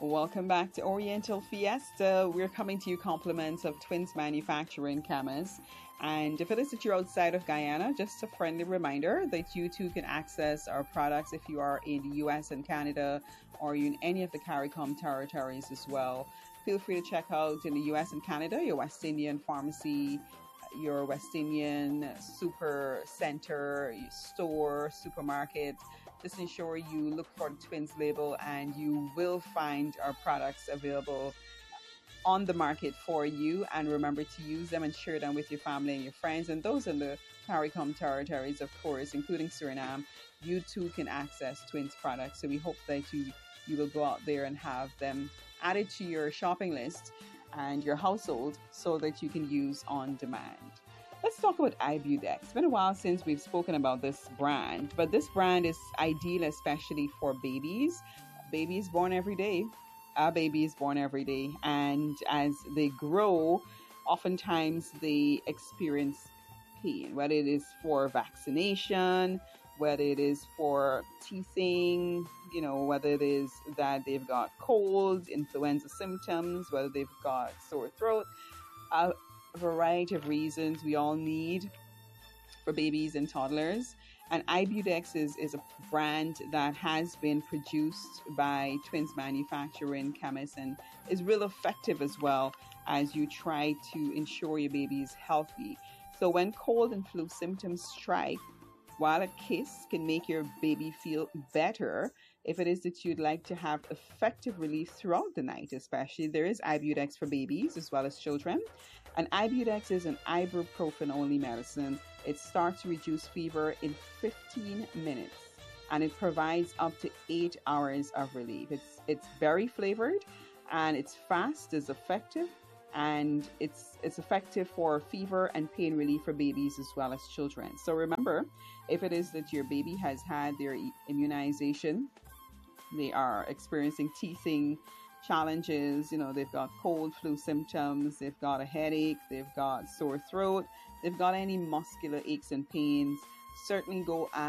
Welcome back to Oriental Fiesta. We're coming to you compliments of Twins Manufacturing Chemist. And if it is that you're outside of Guyana, just a friendly reminder that you too can access our products if you are in the US and Canada or in any of the CARICOM territories as well. Feel free to check out in the US and Canada your West Indian pharmacy, your West Indian super center, store, supermarket. Just ensure you look for the Twins label and you will find our products available on the market for you. And remember to use them and share them with your family and your friends. And those in the CARICOM territories, of course, including Suriname, you too can access Twins products. So we hope that you will go out there and have them added to your shopping list and your household so that you can use on demand. Let's talk about Ibudex. It's been a while since we've spoken about this brand, but this brand is ideal especially for babies. Babies born every day. Our baby is born every day. And as they grow, oftentimes they experience pain, whether it is for vaccination, whether it is for teething, whether it is that they've got colds, influenza symptoms, whether they've got sore throat. A variety of reasons we all need for babies and toddlers. And Ibudex is a brand that has been produced by Twins Manufacturing Chemist and is real effective as well as you try to ensure your baby is healthy. So when cold and flu symptoms strike, while a kiss can make your baby feel better, if it is that you'd like to have effective relief throughout the night, especially, there is Ibudex for babies as well as children. And Ibudex is an ibuprofen-only medicine. It starts to reduce fever in 15 minutes, and it provides up to 8 hours of relief. It's very flavored, and it's fast, it's effective, and it's effective for fever and pain relief for babies as well as children. So remember, if it is that your baby has had their immunization, they are experiencing teething challenges, they've got cold, flu symptoms, they've got a headache, they've got sore throat, they've got any muscular aches and pains, certainly go